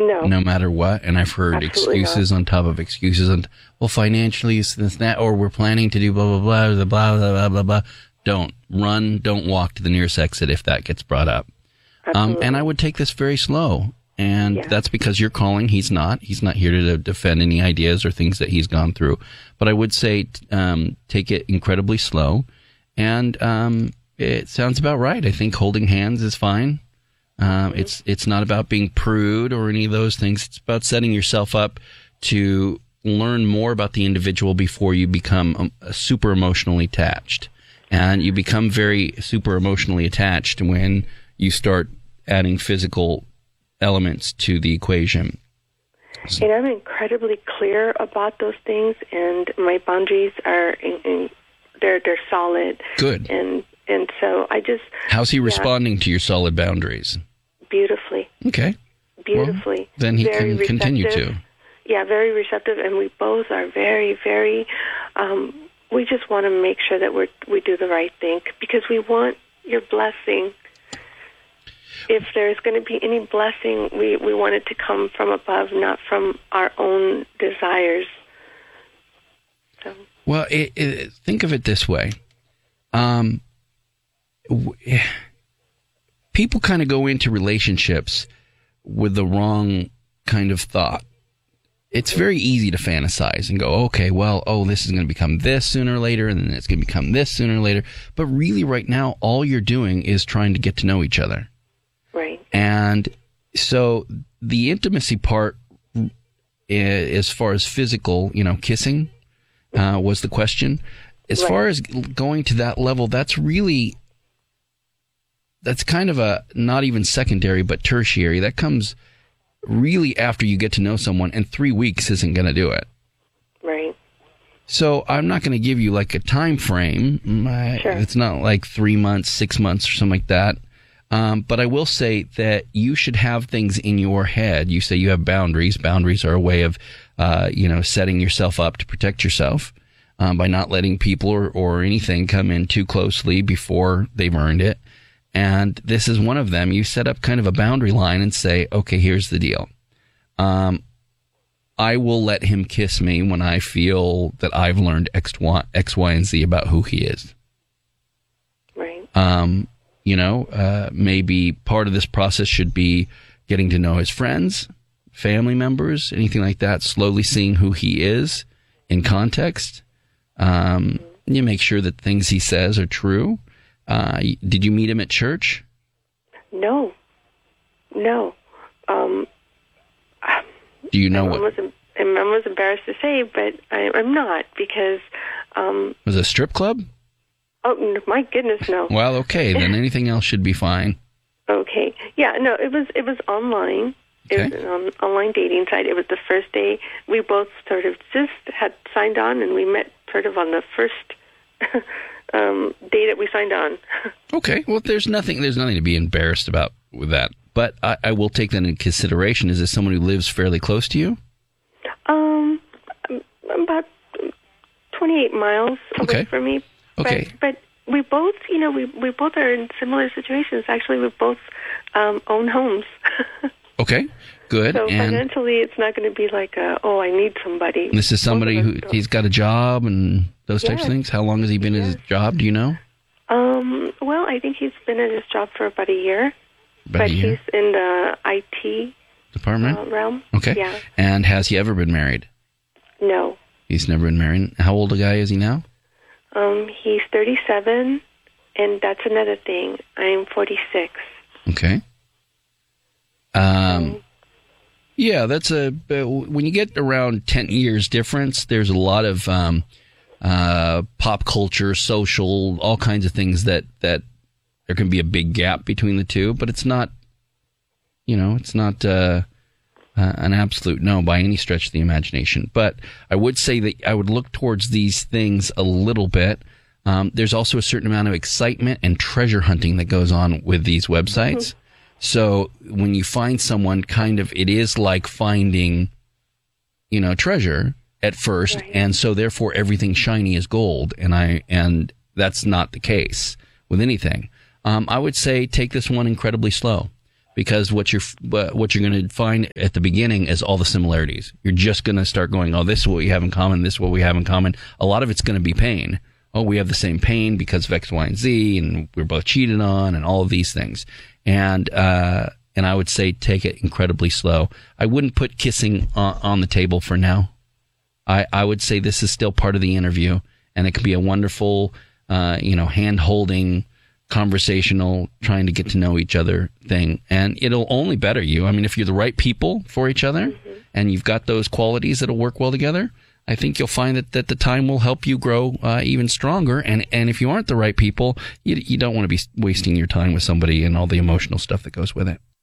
no matter what. And I've heard excuses on top of excuses. And, well, financially, this, that, or we're planning to do blah, blah, blah, blah, blah, blah, blah, blah. Don't walk to the nearest exit if that gets brought up. And I would take this very slow. And that's because you're calling. He's not here to defend any ideas or things that he's gone through. But I would say, take it incredibly slow. And, it sounds about right. I think holding hands is fine. It's not about being prude or any of those things. It's about setting yourself up to learn more about the individual before you become super emotionally attached. And you become very super emotionally attached when you start adding physical elements to the equation. And I'm incredibly clear about those things, and my boundaries are they're solid. Good. And so I just... How's he responding to your solid boundaries? Beautifully. Okay. Beautifully. Well, then he can continue to. Yeah, very receptive, and we both are very, very... we just want to make sure that we do the right thing, because we want your blessing. If there's going to be any blessing, we want it to come from above, not from our own desires. So. Well, think of it this way. People kind of go into relationships with the wrong kind of thought. It's very easy to fantasize and go, okay, well, this is going to become this sooner or later, and then it's going to become this sooner or later. But really right now, all you're doing is trying to get to know each other. Right. And so the intimacy part, as far as physical, kissing, was the question. As far as going to that level, that's kind of a, not even secondary, but tertiary. That comes really after you get to know someone, and 3 weeks isn't going to do it. Right. So I'm not going to give you like a time frame. Sure. It's not like 3 months, 6 months, or something like that. But I will say that you should have things in your head. You say you have boundaries. Boundaries are a way of, setting yourself up to protect yourself by not letting people or anything come in too closely before they've earned it. And this is one of them. You set up kind of a boundary line and say, okay, here's the deal. I will let him kiss me when I feel that I've learned X, Y, and Z about who he is. Right. Maybe part of this process should be getting to know his friends, family members, anything like that, slowly seeing who he is in context. You make sure that things he says are true. Did you meet him at church? No. Do you know what? I was embarrassed to say, but I'm not, because... Was it a strip club? Oh, my goodness, no. Well, okay, then anything else should be fine. Okay. Yeah, no, it was online. Okay. It was an online dating site. It was the first day. We both sort of just had signed on, and we met sort of on the first day that we signed on. Okay. Well, there's nothing to be embarrassed about with that. But I will take that into consideration. Is this someone who lives fairly close to you? About 28 miles away from me. Okay. But we both, we both are in similar situations. Actually, we both own homes. Okay, good. So and financially, it's not going to be like, I need somebody. This is somebody who he's got a job and those types of things. How long has he been in his job? Do you know? Well, I think he's been in his job for about a year. He's in the IT department realm. Okay. Yeah. And has he ever been married? No. He's never been married. How old a guy is he now? He's 37, and that's another thing. I'm 46. Okay. Yeah, that's when you get around 10 years difference, there's a lot of pop culture, social, all kinds of things that there can be a big gap between the two, but it's not, it's not an absolute no by any stretch of the imagination. But I would say that I would look towards these things a little bit. There's also a certain amount of excitement and treasure hunting that goes on with these websites. Mm-hmm. So when you find someone, it is like finding, treasure at first. Right. And so therefore everything shiny is gold. And that's not the case with anything. I would say take this one incredibly slow. Because what you're going to find at the beginning is all the similarities. You're just going to start going, oh, this is what we have in common. This is what we have in common. A lot of it's going to be pain. Oh, we have the same pain because of X, Y, and Z, and we're both cheated on, and all of these things. And I would say take it incredibly slow. I wouldn't put kissing on the table for now. I would say this is still part of the interview, and it could be a wonderful, hand-holding, conversational, trying to get to know each other thing. And it'll only better you. I mean, if you're the right people for each other, and you've got those qualities that'll work well together, I think you'll find that the time will help you grow even stronger. And if you aren't the right people, you don't want to be wasting your time with somebody and all the emotional stuff that goes with it.